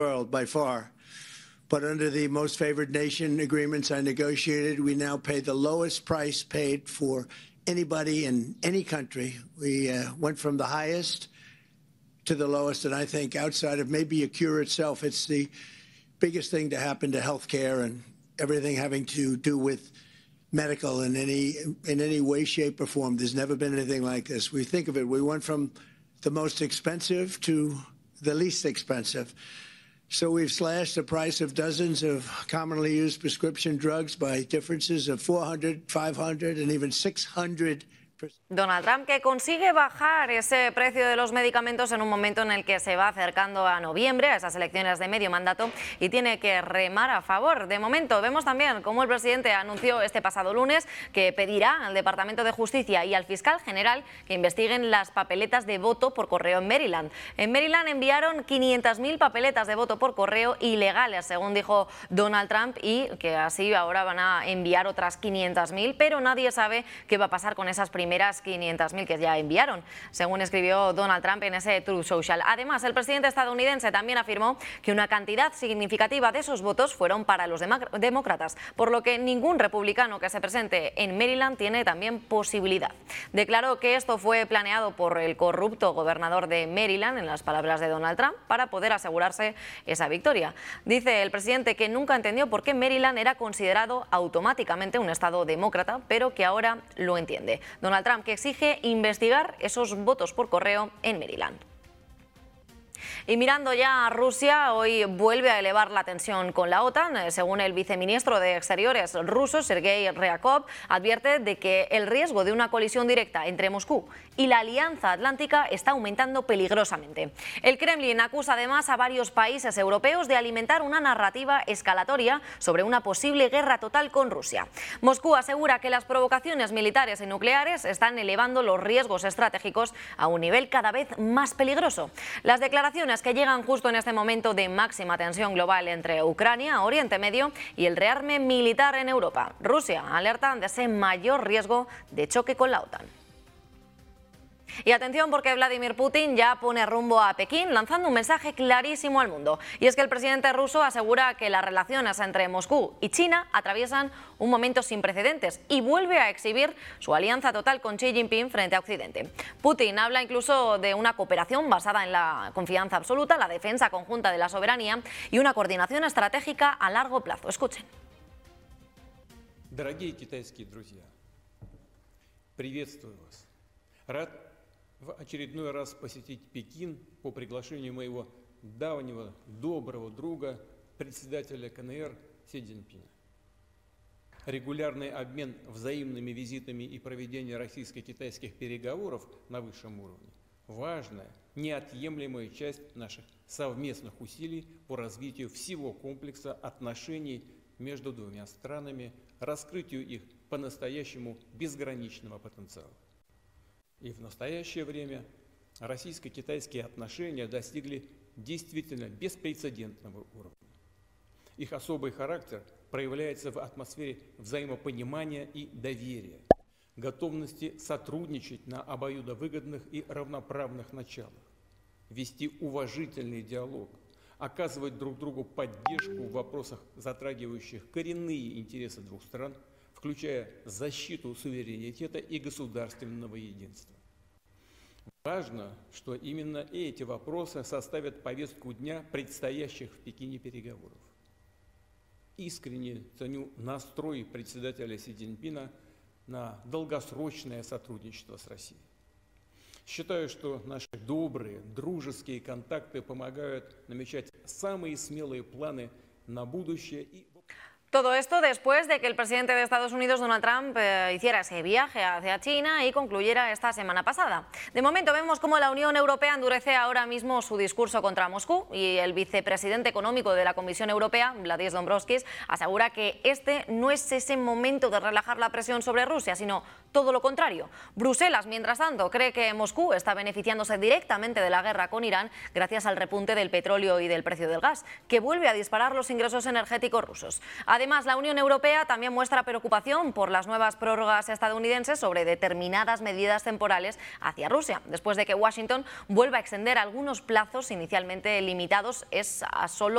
world by far. But under the most favored nation agreements I negotiated, we now pay the lowest price paid for anybody in any country. We went from the highest to the lowest, and I think outside of maybe a cure itself, it's the biggest thing to happen to healthcare and everything having to do with medical in any way, shape, or form. There's never been anything like this. We think of it, we went from the most expensive to the least expensive. So we've slashed the price of dozens of commonly used prescription drugs by differences of 400, 500, and even 600%. Donald Trump, que consigue bajar ese precio de los medicamentos en un momento en el que se va acercando a noviembre, a esas elecciones de medio mandato, y tiene que remar a favor. De momento, vemos también cómo el presidente anunció este pasado lunes que pedirá al Departamento de Justicia y al fiscal general que investiguen las papeletas de voto por correo en Maryland. En Maryland enviaron 500.000 papeletas de voto por correo ilegales, según dijo Donald Trump, y que así ahora van a enviar otras 500.000, pero nadie sabe qué va a pasar con esas primeras 500.000 que ya enviaron, según escribió Donald Trump en ese Truth Social. Además, el presidente estadounidense también afirmó que una cantidad significativa de esos votos fueron para los demócratas, por lo que ningún republicano que se presente en Maryland tiene también posibilidad. Declaró que esto fue planeado por el corrupto gobernador de Maryland, en las palabras de Donald Trump, para poder asegurarse esa victoria. Dice el presidente que nunca entendió por qué Maryland era considerado automáticamente un estado demócrata, pero que ahora lo entiende. Donald Trump, que exige investigar esos votos por correo en Maryland. Y mirando ya a Rusia, hoy vuelve a elevar la tensión con la OTAN. Según el viceministro de Exteriores ruso, Sergei Ryabkov, advierte de que el riesgo de una colisión directa entre Moscú y la Alianza Atlántica está aumentando peligrosamente. El Kremlin acusa además a varios países europeos de alimentar una narrativa escalatoria sobre una posible guerra total con Rusia. Moscú asegura que las provocaciones militares y nucleares están elevando los riesgos estratégicos a un nivel cada vez más peligroso. Las declaraciones que llegan justo en este momento de máxima tensión global entre Ucrania, Oriente Medio y el rearme militar en Europa. Rusia alerta de ese mayor riesgo de choque con la OTAN. Y atención, porque Vladimir Putin ya pone rumbo a Pekín, lanzando un mensaje clarísimo al mundo. Y es que el presidente ruso asegura que las relaciones entre Moscú y China atraviesan un momento sin precedentes y vuelve a exhibir su alianza total con Xi Jinping frente a Occidente. Putin habla incluso de una cooperación basada en la confianza absoluta, la defensa conjunta de la soberanía y una coordinación estratégica a largo plazo. Escuchen. Дорогие китайские друзья, приветствую вас. Рад в очередной раз посетить Пекин по приглашению моего давнего доброго друга, председателя КНР Си Цзиньпина. Регулярный обмен взаимными визитами и проведение российско-китайских переговоров на высшем уровне – важная, неотъемлемая часть наших совместных усилий по развитию всего комплекса отношений между двумя странами, раскрытию их по-настоящему безграничного потенциала. И в настоящее время российско-китайские отношения достигли действительно беспрецедентного уровня. Их особый характер проявляется в атмосфере взаимопонимания и доверия, готовности сотрудничать на обоюдовыгодных и равноправных началах, вести уважительный диалог, оказывать друг другу поддержку в вопросах, затрагивающих коренные интересы двух стран, включая защиту суверенитета и государственного единства. Важно, что именно эти вопросы составят повестку дня предстоящих в Пекине переговоров. Искренне ценю настрой председателя Си Цзиньпина на долгосрочное сотрудничество с Россией. Считаю, что наши добрые, дружеские контакты помогают намечать самые смелые планы на будущее и Todo esto después de que el presidente de Estados Unidos, Donald Trump, hiciera ese viaje hacia China y concluyera esta semana pasada. De momento vemos cómo la Unión Europea endurece ahora mismo su discurso contra Moscú y el vicepresidente económico de la Comisión Europea, Valdis Dombrovskis, asegura que este no es ese momento de relajar la presión sobre Rusia, sino todo lo contrario. Bruselas, mientras tanto, cree que Moscú está beneficiándose directamente de la guerra con Irán gracias al repunte del petróleo y del precio del gas, que vuelve a disparar los ingresos energéticos rusos. Además, la Unión Europea también muestra preocupación por las nuevas prórrogas estadounidenses sobre determinadas medidas temporales hacia Rusia, después de que Washington vuelva a extender algunos plazos inicialmente limitados a solo